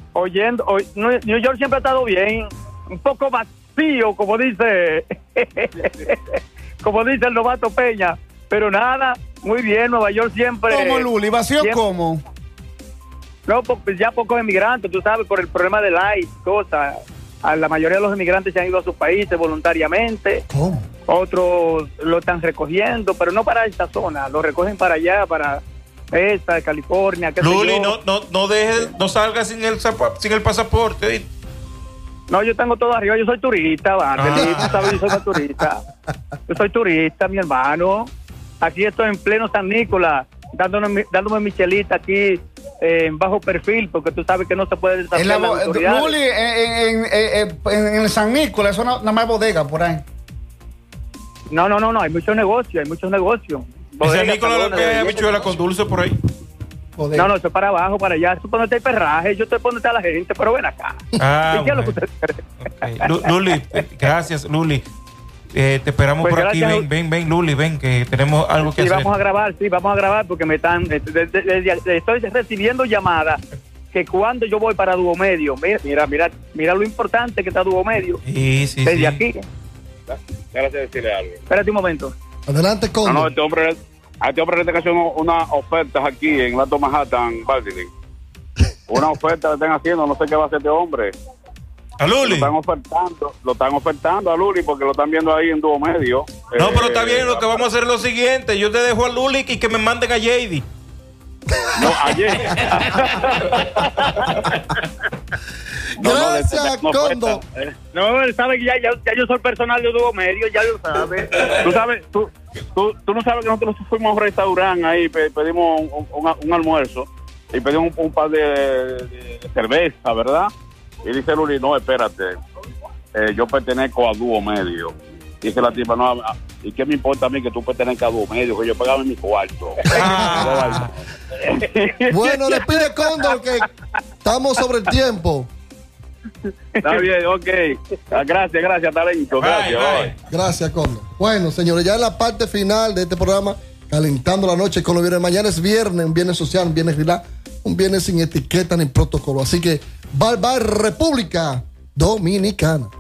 New York siempre ha estado bien, un poco vacío, como dice el novato Peña, pero nada, muy bien. Nueva York siempre. ¿Cómo, Luli? ¿Vacío siempre, cómo? No, pues ya pocos emigrantes, tú sabes, por el problema del ICE, cosas. La mayoría de los emigrantes se han ido a sus países voluntariamente. ¿Cómo? Otros lo están recogiendo, pero no para esta zona, lo recogen para allá, para esta, California. Luli, no salga sin el pasaporte. No, yo tengo todo arriba, yo soy turista, tú sabes, yo soy turista. Yo soy turista, mi hermano. Aquí estoy en pleno San Nicolás, dándome mi chelita aquí en bajo perfil, porque tú sabes que no se puede desafiar las autoridades. Luli, en el San Nicolás, eso nada más bodega por ahí. No, hay muchos negocios, En San Nicolás lo que hay habichuela con dulce por ahí. Bodega. No, eso es para abajo, para allá, eso es donde está el perraje, yo estoy donde está la gente, pero ven acá. ¿Y qué es lo que usted cree? Okay. Luli, gracias, Luli. Te esperamos pues por aquí. Ven, Luli, ven, que tenemos algo que hacer. Vamos a grabar porque me están. Estoy recibiendo llamadas que cuando yo voy para Dúo Medio, mira lo importante que está Dúo Medio. Sí. Desde aquí. Gracias decirle algo. Espérate un momento. Adelante, Condo. No, a este hombre le están haciendo unas ofertas aquí en Lato Manhattan, Baltimore. Una oferta le están haciendo, no sé qué va a hacer este hombre. A Luli. Lo están ofertando a Luli porque lo están viendo ahí en Dúo Medio. No, pero está bien, lo que vamos a hacer es lo siguiente. Yo te dejo a Luli y que me manden a JD. No, ayer. Gracias, Condo. No, él sabe que ya yo soy personal de Dúo Medio, ya lo sabe. Tú no sabes que nosotros fuimos a un restaurante ahí, pedimos un almuerzo y pedimos un par de cerveza, ¿verdad? Y dice Luli, no, espérate, yo pertenezco a Dúo Medio. Dice la tipa, no, ¿y qué me importa a mí que tú pertenezcas a Dúo Medio? Que yo pagaba en mi cuarto. Bueno, despide, Condo, que estamos sobre el tiempo. Está bien, ok. Gracias, talento. Gracias. Gracias, Condo. Bueno, señores, ya en la parte final de este programa, calentando la noche con los viernes. Mañana es viernes, un viernes social, un viernes relax, un viernes sin etiqueta ni protocolo. Así que, bye bye, República Dominicana.